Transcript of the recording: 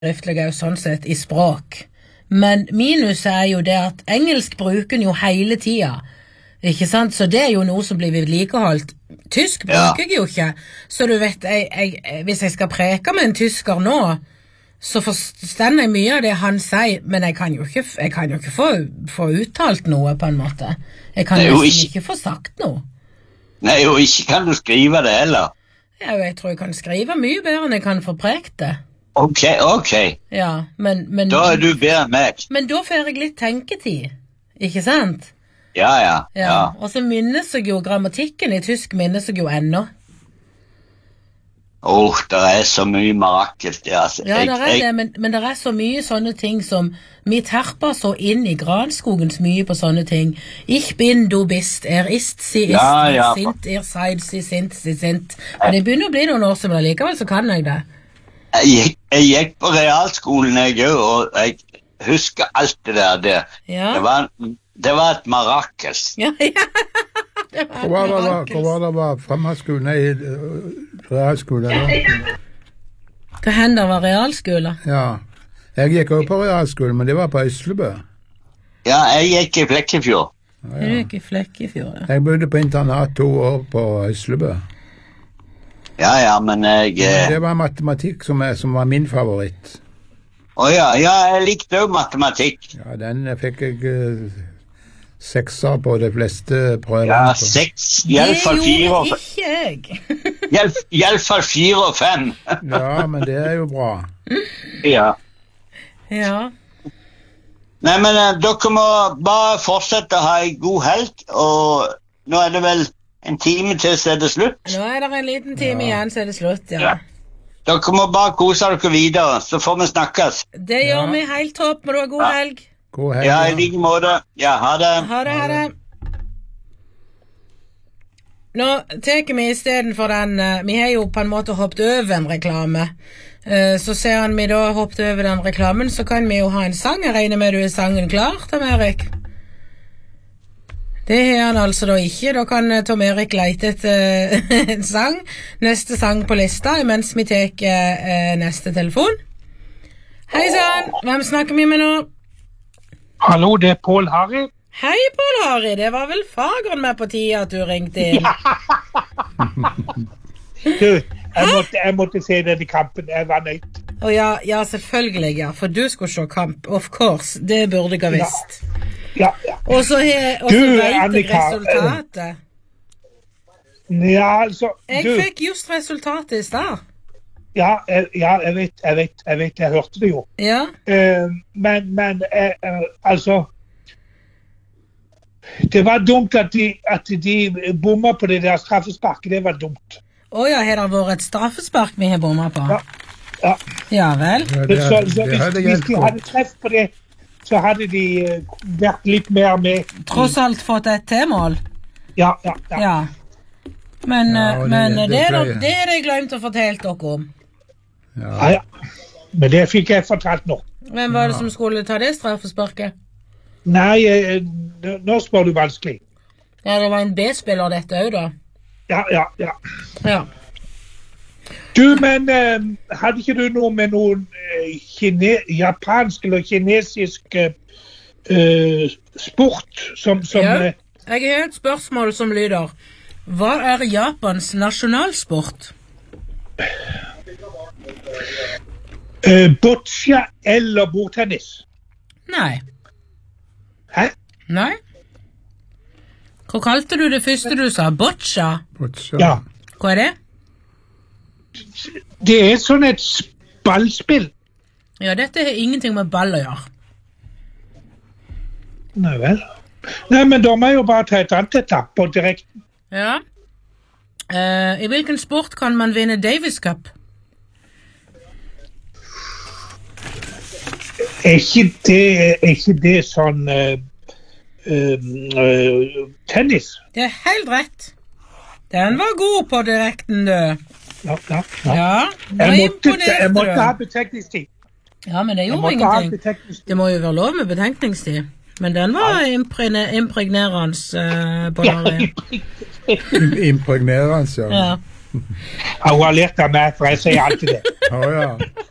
skriftlig jo sånn sett I språk. Men minus jo det at engelsk bruker jo hele tida, ikke sant? Så det jo noe som blir vedlikeholdt. Tysk bruker jeg jo ikke, så du vet, hvis jeg skal preke med en tysker nå, så forstår jeg mye av det han sier, men jeg kan jo ikke få uttalt noe på en måte. Jeg kan nesten ikke få sagt noe. Nei, og ikke kan du skrive det heller. Ja, jeg tror jeg kan skrive mye bedre enn jeg kan få prekt det. Ok. Ja, men da du bedre enn meg. Men da får jeg litt tenketid, ikke sant? Ja. Og så minnes jeg jo grammatikken I tysk minnes jeg jo ennå. Det så mye mirakel det, altså. Ja, det, men det så mye sånne ting som vi terper så inn I granskogens mye på sånne ting. Ich bin, du bist, ist, sie ist, sind, seid, sie sind, sie sind. Men det begynner å bli noen år som det likevel, så kan jeg det. Jeg gikk på realskolen, og jeg husker alt det der. Ja. Det var et mirakel. Ja. Hva var fremmedskolen? Nei, realskolen? Hva hender var realskolen? Ja, jeg gikk også på realskolen, men det var på Øslebø. Ja, jeg gikk I Flekkefjord. Jeg gikk I Flekkefjord, ja. Jeg bodde på internat 2 år på Øslebø. Ja, men jeg... Det var matematikk som var min favoritt. Jeg likte jo matematikk. Ja, den fikk jeg 6 på de fleste prøvene. Ja, 6, I alle fall 4 og 5. Det gjorde ikke jeg. I alle fall 4 og 5. Ja, men det jo bra. Ja. Nei, men dere må bare fortsette å ha en god helg, og nå det vel en time til så det slutt. Nå det en liten time igjen, så det slutt, ja. Dere må bare kose dere videre, så får vi snakkes. Det gjør vi helt topp, må du ha god helg. God helg. Ja, I like måte. Ja, ha det. Ha det. Nå teker vi I stedet for den, vi har jo på en måte hoppet over en reklame, så ser han vi da hoppet over den reklamen, så kan vi jo ha en sang. Jeg regner med du sangen klar, Tom Erik? Det har han altså da ikke. Da kan Tom Erik leite etter en sang. Neste sang på lista, mens vi teker neste telefon. Hei sann, hvem snakker vi med nå? Hallo, det Paul Harry. Hei Paul Harry, det var vel fageren med på tida at du ringte inn. Du, jeg måtte se den I kampen, jeg var nødt. Ja, selvfølgelig, ja, for du skulle se kamp, of course, det burde jeg ha visst. Ja. Og så vet jeg resultatet. Ja, altså, jeg fikk just resultatet I stad. Ja, jeg vet, jeg hørte det jo. Ja. Men altså, det var dumt at de bommer på det der straffesparket, det var dumt. Ja, har det vært et straffespark vi har bommet på? Ja. Ja vel. Så hvis de hadde treff på det, så hadde de vært litt mer med. Tross alt fått et T-mål? Ja. Men det det glemt å fortelle dere om. Ja. Men det fikk jeg fortalt nå. Hvem var det som skulle ta det straffesparket? Nei, nå spør du vanskelig. Ja, det var en B-spiller dette også da. Ja. Du, men hadde ikke du noe med noen japansk eller kinesisk sport som Ja, jeg har et spørsmål som lyder: hva Japans nasjonalsport? Boccia eller bordtennis? Nei. Hæ? Nei. Hva kalte du det første du sa? Boccia? Ja. Hva det? Det sånn et ballspill. Ja, dette har ingenting med ball å gjøre. Nei vel. Nei, men da må jeg jo bare ta et annet etapp på direkten. Ja. I hvilken sport kan man vinne Davis Cup? Ikke det sånn tennis? Det helt rett. Den var god på direkten, du. Ja. Jeg måtte ha betenkningstid. Ja, men det gjorde ingenting. Det må jo være lov med betenkningstid. Men den var impregnerende på Norge. Impregnerende, ja. Hun har lært av meg, for jeg sier alltid det. Ja.